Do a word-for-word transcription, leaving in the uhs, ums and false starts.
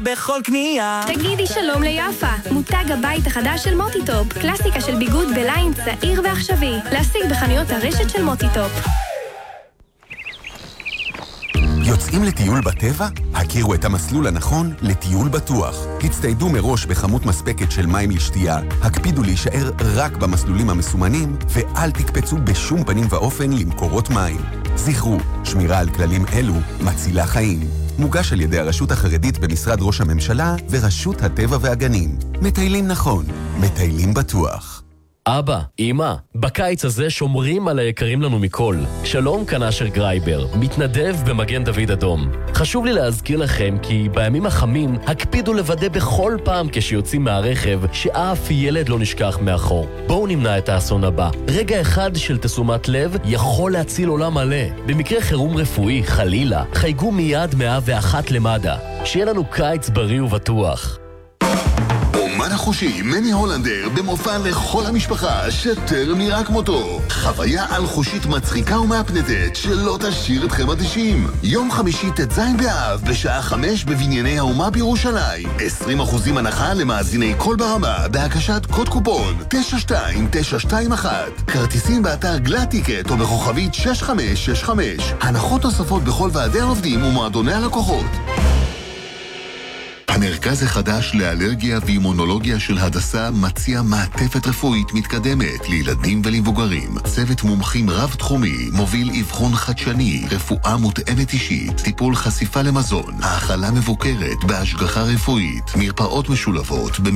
בכל קנייה. תגידי שלום ליפה, מותג הבית החדש של מוטיטופ, קלאסיקה של ביגוד בליין צעיר ועכשווי, להשיג בחנויות הרשת של מוטיטופ. יוצאים לטיול בטבע? הכירו את המסלול הנכון לטיול בטוח. הצטיידו מראש בכמות מספקת של מים לשתייה, הקפידו להישאר רק במסלולים המסומנים, ואל תקפצו בשום פנים ואופן למקורות מים. זכרו, שמירה על כללים אלו מצילה חיים. מוגש על ידי הרשות החרדית במשרד ראש הממשלה ורשות הטבע והגנים. מטיילים נכון, מטיילים בטוח. אבא, אמא, בקיץ הזה שומרים על היקרים לנו מכל. שלום, כאן אשר גרייבר, מתנדב במגן דוד אדום. חשוב לי להזכיר לכם כי בימים החמים הקפידו לוודא בכל פעם כשיוצאים מהרכב שאף ילד לא נשכח מאחור. בואו נמנע את האסון הבא. רגע אחד של תשומת לב יכול להציל עולם מלא. במקרה חירום רפואי, חלילה, חייגו מיד מאה ואחת למד"א. שיהיה לנו קיץ בריא ובטוח. אומן החושים מני הולנדר במופע לכל המשפחה שטרם נראה כמותו. חוויה על חושית מצחיקה ומאפנתת שלא תשאיר אתכם אדישים. יום חמישי ט"ז באב בשעה חמש בבנייני האומה בירושלים. עשרים אחוזים הנחה למאזיני כל ברמה בהקשת קוד קופון תשע שתיים תשע שתיים אחת. כרטיסים באתר גלאטיקט או בכוכבית שש חמש שש חמש. הנחות נוספות בכל ועדי העובדים ומועדוני הלקוחות. המרכז החדש לאלרגיה ואימונולוגיה של הדסה מציע מעטפת רפואית מתקדמת לילדים ולמבוגרים. צוות מומחים רב-תחומי מוביל אבחון חדשני, רפואה מותאמת אישית, טיפול חשיפה למזון, האכלה מבוקרת בהשגחה רפואית, מרפאות משולבות